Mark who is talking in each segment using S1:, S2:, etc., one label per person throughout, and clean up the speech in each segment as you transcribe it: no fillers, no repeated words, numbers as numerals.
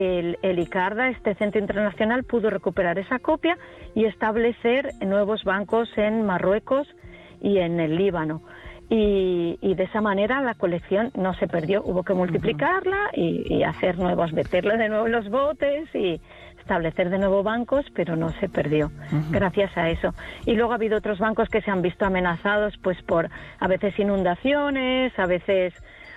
S1: el ICARDA, este centro internacional, pudo recuperar esa copia y establecer nuevos bancos en Marruecos y en el Líbano. Y de esa manera la colección no se perdió, hubo que multiplicarla y hacer nuevos, meterla de nuevo en los botes y establecer de nuevo bancos, pero no se perdió gracias a eso. Y luego ha habido otros bancos que se han visto amenazados pues por a veces inundaciones, a veces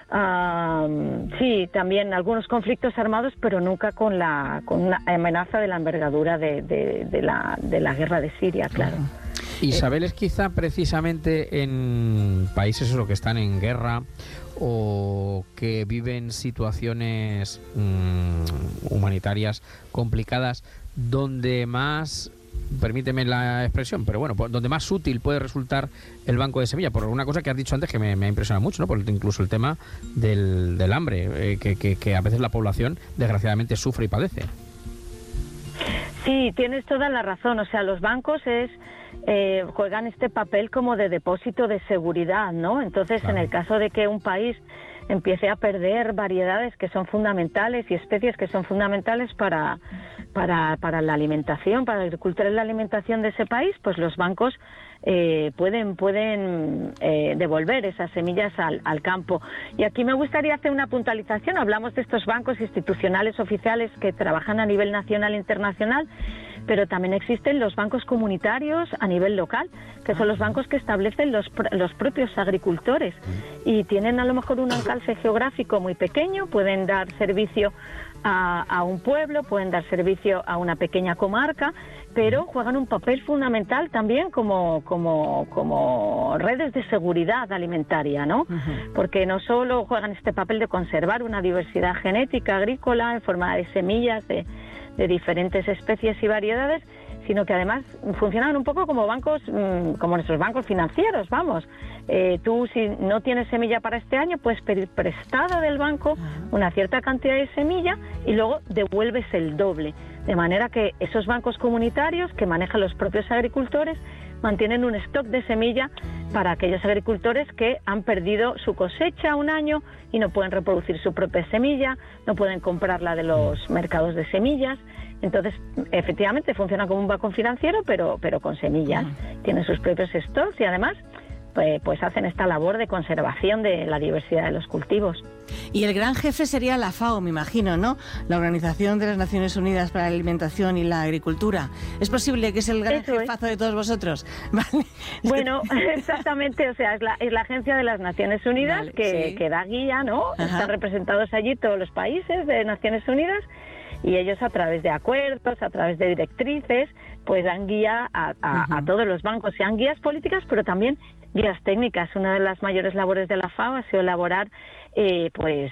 S1: sí, también algunos conflictos armados, pero nunca con una amenaza de la envergadura de la guerra de Siria, claro.
S2: Isabel, es quizá precisamente en países que están en guerra o que viven situaciones humanitarias complicadas, donde más, permíteme la expresión, pero bueno, donde más útil puede resultar el banco de semilla, por una cosa que has dicho antes que me ha impresionado mucho, ¿no? Por incluso el tema del hambre, que a veces la población desgraciadamente sufre y padece.
S1: Sí, tienes toda la razón. O sea, los bancos juegan este papel como de depósito de seguridad, ¿no? Entonces, claro, en el caso de que un país empiece a perder variedades que son fundamentales y especies que son fundamentales para la alimentación, para la agricultura y la alimentación de ese país, pues los bancos pueden devolver esas semillas al campo. Y aquí me gustaría hacer una puntualización. Hablamos de estos bancos institucionales oficiales que trabajan a nivel nacional e internacional, pero también existen los bancos comunitarios a nivel local, que son los bancos que establecen los propios agricultores y tienen a lo mejor un alcance geográfico muy pequeño, pueden dar servicio a un pueblo, pueden dar servicio a una pequeña comarca, pero juegan un papel fundamental también como redes de seguridad alimentaria, ¿no? Porque no solo juegan este papel de conservar una diversidad genética agrícola en forma de semillas de diferentes especies y variedades, sino que además funcionan un poco como bancos, como nuestros bancos financieros, vamos. Tú, si no tienes semilla para este año, puedes pedir prestada del banco una cierta cantidad de semilla y luego devuelves el doble. De manera que esos bancos comunitarios que manejan los propios agricultores mantienen un stock de semilla para aquellos agricultores que han perdido su cosecha un año y no pueden reproducir su propia semilla, no pueden comprarla de los mercados de semillas. Entonces, efectivamente, funciona como un banco financiero, pero con semillas. Tienen sus propios stocks y además pues hacen esta labor de conservación de la diversidad de los cultivos.
S3: Y el gran jefe sería la FAO, me imagino, ¿no? La Organización de las Naciones Unidas para la Alimentación y la Agricultura. ¿Es posible que es el gran jefazo de todos vosotros? ¿Vale?
S1: Bueno, exactamente, o sea, es la Agencia de las Naciones Unidas, vale, que da guía, ¿no? Ajá. Están representados allí todos los países de Naciones Unidas y ellos a través de acuerdos, a través de directrices, pues dan guía a todos los bancos, sean guías políticas, pero también guías técnicas. Una de las mayores labores de la FAO ha sido elaborar pues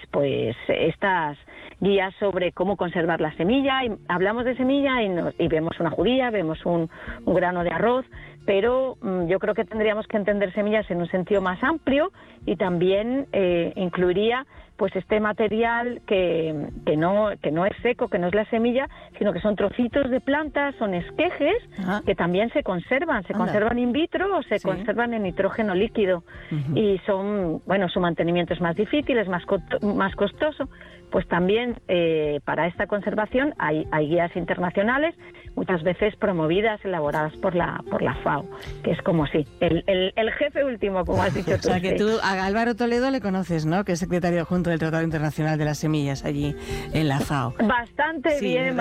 S1: estas guías sobre cómo conservar la semilla. Y hablamos de semilla y vemos una judía, vemos un grano de arroz, pero yo creo que tendríamos que entender semillas en un sentido más amplio y también incluiría pues este material que no es seco, que no es la semilla, sino que son trocitos de plantas, son esquejes que también se conservan in vitro o se conservan en nitrógeno líquido y son, bueno, su mantenimiento es más difícil, es más costoso. Pues también para esta conservación hay guías internacionales, muchas veces promovidas, elaboradas por la FAO, que es como el jefe último, como has dicho tú.
S3: O sea, que tú a Álvaro Toledo le conoces, ¿no? Que es secretario adjunto del Tratado Internacional de las Semillas allí en la FAO.
S1: Bastante bien.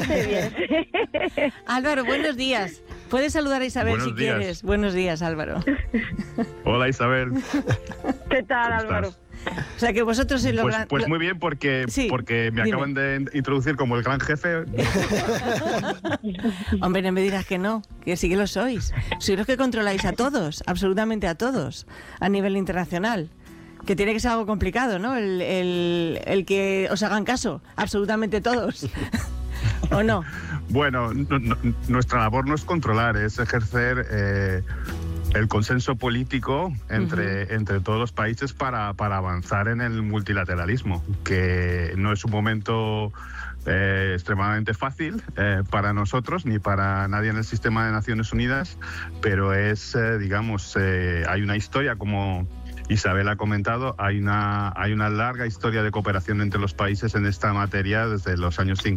S3: Álvaro, buenos días. Puedes saludar a Isabel
S4: buenos
S3: si
S4: días.
S3: quieres. Buenos días, Álvaro.
S4: Hola, Isabel.
S1: ¿Qué tal, Álvaro?
S3: O sea, que vosotros sois los
S4: pues muy bien, porque me acaban de introducir como el gran jefe.
S3: Hombre, no me dirás que no, que sí que lo sois. Sois los que controláis a todos, absolutamente a todos, a nivel internacional. Que tiene que ser algo complicado, ¿no? El que os hagan caso, absolutamente todos. ¿O no?
S4: Bueno, nuestra labor no es controlar, es ejercer el consenso político entre todos los países para avanzar en el multilateralismo, que no es un momento extremadamente fácil para nosotros ni para nadie en el sistema de Naciones Unidas, pero es, hay una historia como Isabel ha comentado, hay una larga historia de cooperación entre los países en esta materia desde los años 50.